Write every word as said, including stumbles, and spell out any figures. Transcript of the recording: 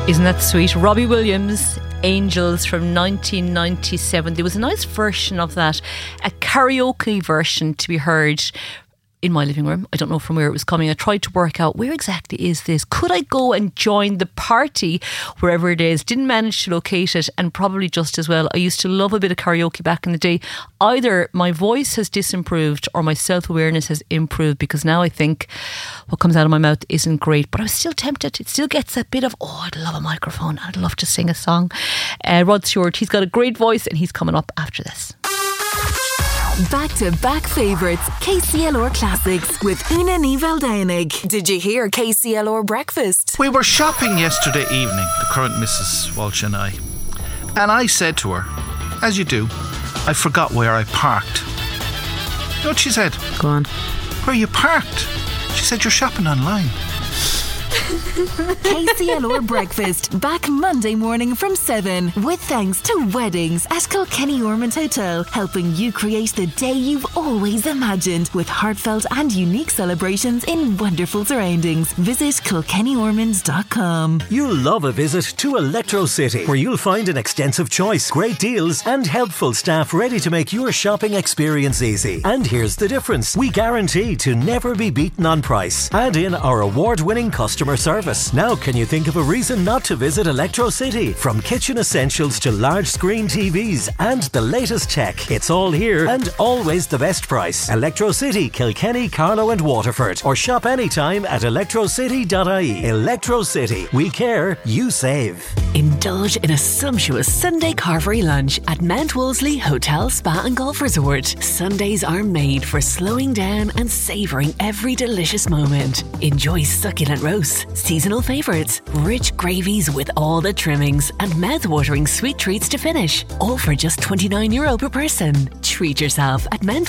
Isn't that sweet? Robbie Williams, Angels from nineteen ninety-seven. There was a nice version of that, a karaoke version to be heard in my living room. I don't know from where it was coming. I tried to work out where exactly is this. Could I go and join the party wherever it is? Didn't manage to locate it, and probably just as well. I used to love a bit of karaoke back in the day. Either my voice has disimproved or my self-awareness has improved, because now I think what comes out of my mouth isn't great, but I was still tempted. It still gets that bit of, oh, I'd love a microphone. I'd love to sing a song. Uh, Rod Stewart, he's got a great voice, and he's coming up after this. Back-to-back favourites, K C L R Classics with Una Nível Downig. Did you hear K C L R Breakfast? We were shopping yesterday evening, the current Missus Walsh and I, and I said to her, as you do, I forgot where I parked. You know what she said? Go on. Where you parked? She said, you're shopping online. K C L R Breakfast, back Monday morning from seven, with thanks to Weddings at Kilkenny Ormond Hotel, helping you create the day you've always imagined, with heartfelt and unique celebrations in wonderful surroundings. Visit kilkenny ormonds dot com. You'll love a visit to Electro City, where you'll find an extensive choice, great deals and helpful staff ready to make your shopping experience easy. And here's the difference. We guarantee to never be beaten on price. Add in our award-winning customer service. Now can you think of a reason not to visit Electro City? From kitchen essentials to large screen T Vs and the latest tech, it's all here and always the best price. Electro City, Kilkenny, Carlow and Waterford, or shop anytime at electro city dot I E. Electro City, we care, you save. Indulge in a sumptuous Sunday carvery lunch at Mount Wolseley Hotel, Spa and Golf Resort. Sundays are made for slowing down and savouring every delicious moment. Enjoy succulent roasts, seasonal favourites, rich gravies with all the trimmings, and mouth-watering sweet treats to finish. All for just twenty-nine euro per person. Treat yourself at Mount